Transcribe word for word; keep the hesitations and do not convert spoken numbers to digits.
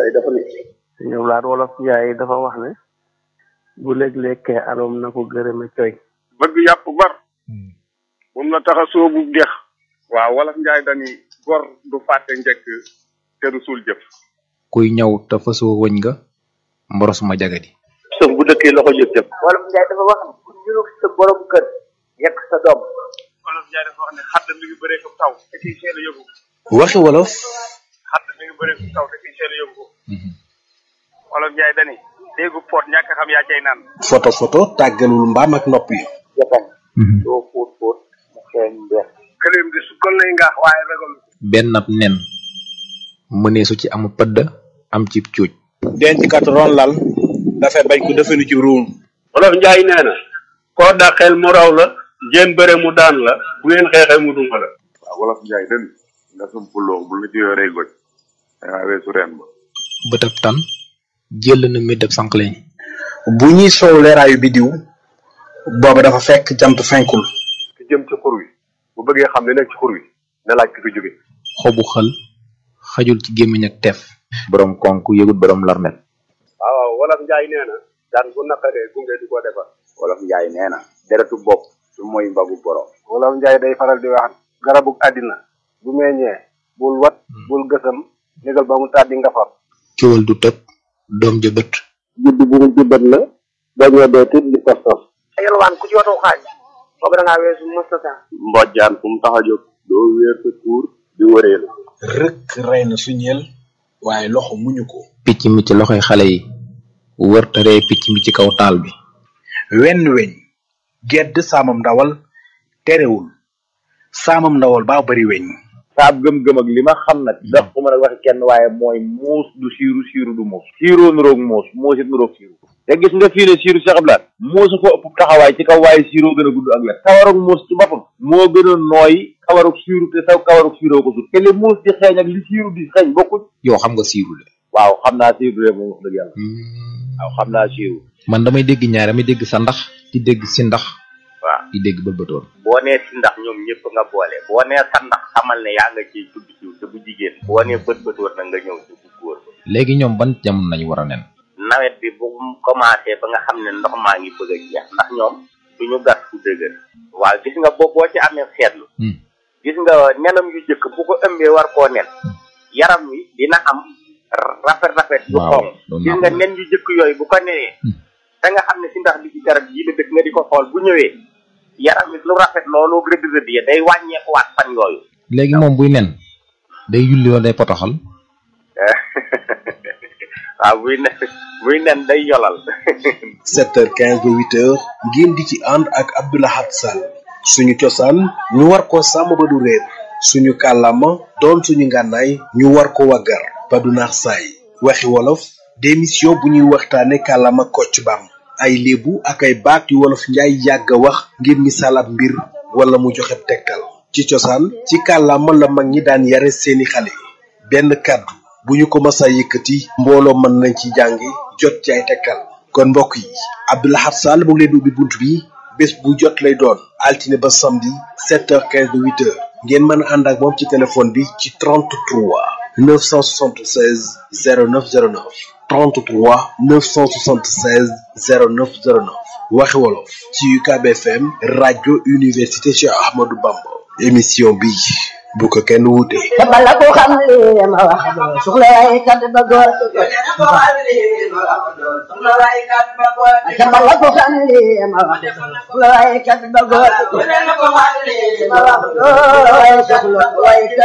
Njaay dafa ne ñëw laat wolof Njaay dafa wax ne bu léeg-lékkee aloom na ko gërëme coy bëgg yàpp bar moom la tax a soobu dex waaw wolof Njaay dani gor du fàtte njëkk te du suul jëf kuy ñaw te fasoo wëñ nga mboros ma jagadi sëf bu dëkkee loxo jëf jëf wolof Njaay dafa wax ku ñurug sa borom kër yekk sa doom wolof Njaay dafa wax ne xadd mi ngi bëree ko taw te kiy seel a yóbbu waxi wolof xadd mi ngi bëree ko taw te kiy seel a yóbbu wolof Njaay dani déggu poot ñàkk xam yaa cay naan photo photo tàggalul mbaam ak nopp yi jatan doo fóot fóot mu xeeñ mbeex këleem di sukkal lay ngaax waaye ragal benn ab nen mëneesu ci amu pëdd am ci cuuj denc kat ron lal dafay bañ ko defenu ci ruum wolof Njaay nee na koo dàqeel mu raw la jéem bëre mu daan la bu ngeen xeexee mu duma la waaw wolof Njaay dani nga sum puloox bu la ci yoree goj dangaa weesu reen ba bëtab tan jël na méddab sànqleñ bu ñuy soow leeraayu bidiw booba dafa fekk jant fenkul ki jëm ci xur wi bu bëggee xam li nekk ci xur wi na laaj ki fi jóge xobu xël xajul ci gémmiñ ak teef borom konk yëgut borom larmet waaw wolof Njaay nee na daan bu naqaree gunge du ko defar wolof Njaay nee na deretu bopp su mooy mbagu borom wolof Njaay day faral di wax garabu àddina bu meññee bul wat bul gësam négal ba mu tàddi nga far ciwal du tëb doom jëbët judd bu mu jubbat la dañoo dee tit di tos tos yalwaan ku ci watoo xaaj boobu da ngaa weesu mustata mbojjaan fu mu tax a jóg doo wéer sa kuur di wëree la rëkk rey na suñeel waaye loxo muñu ko picc mi ci loxoy xale yi wër taree picc mi ci kaw taal bi wenn weñ gedd saamam ndawal terewul saamam ndawal baa bari weñ saab gëm-gëm ak li ma xam nag dax ko mën a waxi kenn waaye mooy muus du siiru siiru du muus siiroo nuroog muus muus it nuroog siiru te gis nga fii ne siiru Cheikh Abdoulaye muusu ko ëpp taxawaay ci kaw waaye siiroo gën a gudd ak wet kawarug muus ci boppam moo gën a nooy kawarug siiru te saw kawarug siiroo ko sut te li muus di xeeñ ak li siiru di xeeñ bokkuñ yow xam nga siiru le waaw xam naa siiru de moom wax dëgg yàlla waaw xam naa siiru man damay dégg ñaar damay dégg sa ndax di dégg si ndax waaw di dégg bëlbëtoon boo nee si ndax ñoom ñëpp nga boole boo nee sa ndax xamal ne yaa nga ciy tudd ciw te bu jigéen boo nee bët bëtoon na nga ñëw ci bu góor ba léegi ñoom ban jamono nañu war a nen nawet bi bu commencé ba nga xam ne ndox maa ngi bëgg a jeex ndax ñoom duñu gas fu dëgër waaw gis nga boo boo ci amee seetlu gis nga nenam yu jëkk bu ko ëmbee war koo nen yaram wi dina am rafet rafet yu xonq gis nga nen yu jëkk yooyu bu ko nenee da nga xam ne si ndax bi ci garab yi la dëkk nga di ko xool bu ñëwee yaram wi lu rafet loolu rëdd rëdd ya day wàññeekuwaat fan yooyu léegi moom buy nen day yulli wala day potoxal waaw buy nen buy nen day yolal sept heures quinze ba huit heures ngeen di ci ànd ak Abdoulahat Sall suñu cosaan ñu war ko sàmm ba du réer suñu kàllaama doon suñu ngànnaay ñu war ko waggar ba du naax saay waxi wolof démission bu ñuy waxtaane kàllaama Kocc Bam ay léebu ak ay baat yu wolof Njaay yàgg a wax ngir misaal ab mbir wala mu joxe tegtal ci cosaan ci kàllaama la mag ñi daan yare seeni xale benn kàddu bu ñu ko masa yëkkati mbooloo mën nañ ci jàngi jot ci ay tegtal kon mbokk yi Abdoulahat Sall mu ngi leen di ubbi bunt bi bés bu jot lay doon altine ba samedi sept heures quinze ba huit heures ngeen mën a ànd ak moom ci téléphone bi ci trente-trois neuf cent soixante-seize zéro neuf zéro neuf trente-trois neuf cent soixante-seize zéro neuf zéro neuf waxi wolof ci U K B F M rajo université Cheikh Ahmadou Bamba émission bi bu ko kenn wuute bala ko xam li ma wax soxla ay kat ba góor bala ko xam li ma wax soxla ay kat ba góor